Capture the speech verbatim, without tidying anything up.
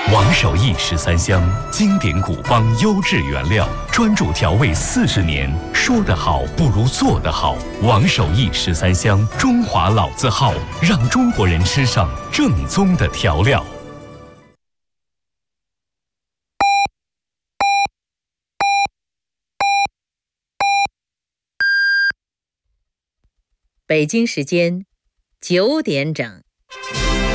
王守义十三香，经典古方，优质原料，专注调味四十年，说得好不如做得好。王守义十三香，中华老字号，让中国人吃上正宗的调料。 北京时间九点整。